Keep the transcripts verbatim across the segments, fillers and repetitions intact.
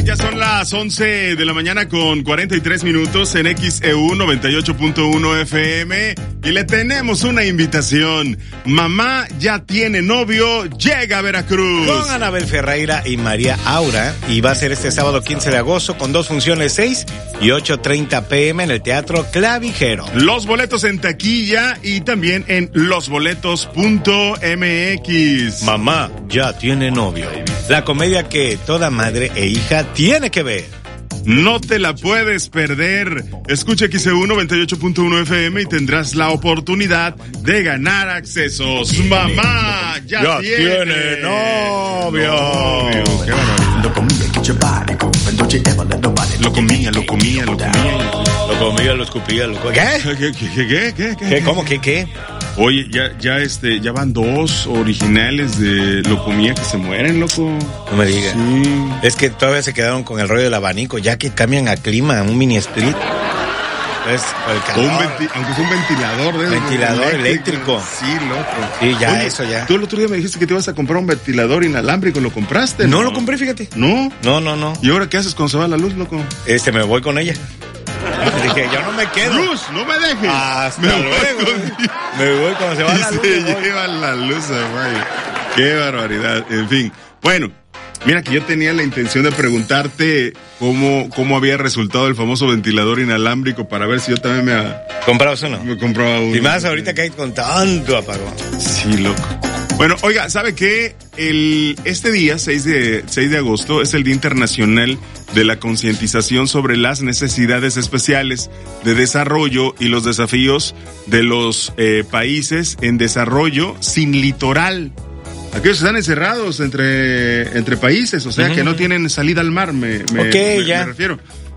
Ya son las once de la mañana con cuarenta y tres minutos en X E U noventa y ocho punto uno F M y le tenemos una invitación. Mamá ya tiene novio, llega a Veracruz. Con Anabel Ferreira y María Aura, y va a ser este sábado quince de agosto con dos funciones, seis y ocho treinta pm en el Teatro Clavijero. Los boletos en taquilla y también en losboletos punto m x. Mamá ya tiene novio. La comedia que toda madre e hija tiene que ver. No te la puedes perder. Escucha X E U noventa y ocho punto uno F M y tendrás la oportunidad de ganar accesos. Mamá ya, ya tiene, tiene novio. novio. Qué barbaridad. Lo comía, lo comía, lo comía. Lo comía, lo escupía, lo comía. ¿Qué? ¿Qué? ¿Qué? ¿Qué? ¿Qué? ¿Qué? ¿Qué? ¿Cómo? ¿Qué? ¿Qué? Oye, ya, ya este, ya van dos originales de Lo comía que se mueren, loco. No me digas. Sí. Es que todavía se quedaron con el rollo del abanico, ya que cambian a clima, un mini split. Es el calor. Un venti- aunque es un ventilador de Ventilador eléctrico. eléctrico. Sí, loco. Sí, ya, Oye, eso ya. Tú el otro día me dijiste que te ibas a comprar un ventilador inalámbrico, ¿lo compraste? No, lo compré, fíjate. ¿No? No, no, no. ¿Y ahora qué haces cuando se va la luz, loco? Este, me voy con ella. Dije, yo no me quedo. ¡Luz! ¡No me dejes! Hasta me luego. Voy Me voy cuando se va y la luz. se me voy. lleva la luz, güey. ¡Qué barbaridad! En fin. Bueno, mira que yo tenía la intención de preguntarte cómo, cómo había resultado el famoso ventilador inalámbrico para ver si yo también me, ¿Comprabas uno? me compraba uno. Y más ahorita que hay con tanto apagón. Sí, loco. Bueno, oiga, ¿sabe qué? El, este día, seis de agosto, es el Día Internacional de la Concientización sobre las Necesidades Especiales de Desarrollo y los desafíos de los eh, países en desarrollo sin litoral. Aquellos que están encerrados entre, entre países, o sea, uh-huh. que no tienen salida al mar, me, me, okay, me, ya. me refiero.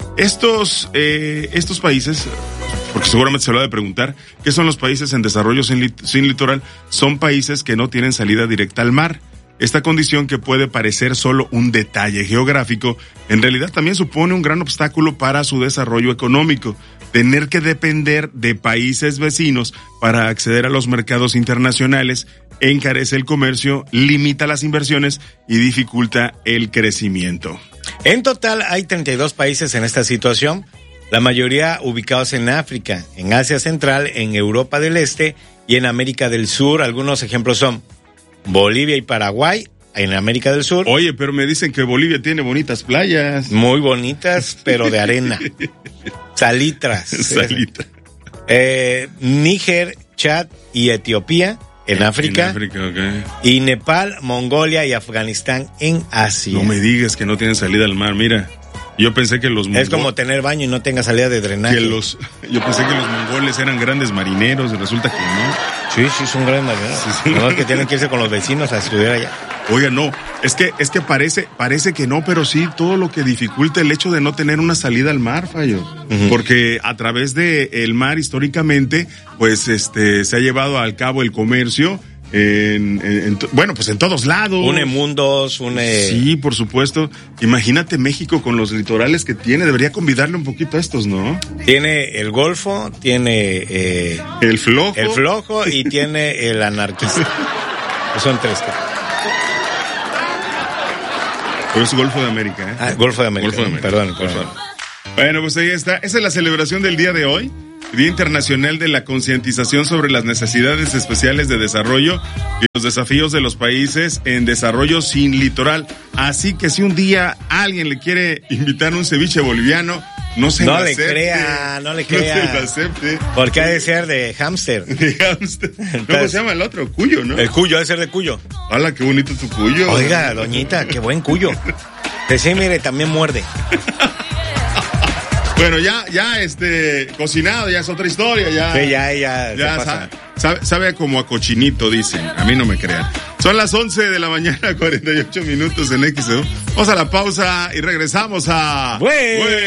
Estos, eh, estos países, porque seguramente se lo va a preguntar, ¿qué son los países en desarrollo sin, lit- sin litoral? Son países que no tienen salida directa al mar. Esta condición, que puede parecer solo un detalle geográfico, en realidad también supone un gran obstáculo para su desarrollo económico. Tener que depender de países vecinos para acceder a los mercados internacionales encarece el comercio, limita las inversiones y dificulta el crecimiento. En total hay treinta y dos países en esta situación, la mayoría ubicados en África, en Asia Central, en Europa del Este y en América del Sur. Algunos ejemplos son Bolivia y Paraguay, en América del Sur. Oye, pero me dicen que Bolivia tiene bonitas playas. Muy bonitas, pero de arena. Salitras. Salita. Eh, Níger, Chad y Etiopía en África. En África, ok. Y Nepal, Mongolia y Afganistán en Asia. No me digas que no tienen salida al mar, mira. Yo pensé que los mongoles... Es como tener baño y no tenga salida de drenaje. Que los, yo pensé que los mongoles eran grandes marineros y resulta que no. Sí, sí, son grandes marineros. Sí, sí. No, es que tienen que irse con los vecinos a estudiar allá. Oiga, no, es que, es que parece, parece que no, pero sí todo lo que dificulta el hecho de no tener una salida al mar, Fallo. Uh-huh. Porque a través de el mar, históricamente, pues este, se ha llevado al cabo el comercio. En, en, en, bueno, pues en todos lados. Une mundos, une... Sí, por supuesto. Imagínate México con los litorales que tiene. Debería convidarle un poquito a estos, ¿no? Tiene el Golfo, tiene... Eh, el flojo. El flojo y tiene el anarquista. Son tres. Pero es Golfo de América, ¿eh? Ah, Golfo de América. Golfo de América. Perdón, perdón. Bueno, pues ahí está. Esa es la celebración del día de hoy. Día Internacional de la Concientización sobre las Necesidades Especiales de Desarrollo y los desafíos de los países en desarrollo sin litoral. Así que si un día alguien le quiere invitar un ceviche boliviano, no se no lo le acepte. crea, no le crea. No se lo acepte. Porque ha de ser de hámster. De hámster. No, ¿cómo se llama el otro? Cuyo, ¿no? El cuyo, ha de ser de cuyo. Hola, qué bonito tu cuyo. Oiga, doñita, qué buen cuyo. Que sí, mire, también muerde. Bueno, ya, ya, este, cocinado, ya es otra historia, ya. Sí, ya, ya, ya se sabe, sabe, sabe como a cochinito, dicen. A mí no me crean. Son las once de la mañana, cuarenta y ocho minutos en X E U. Vamos a la pausa y regresamos a... ¡Buen!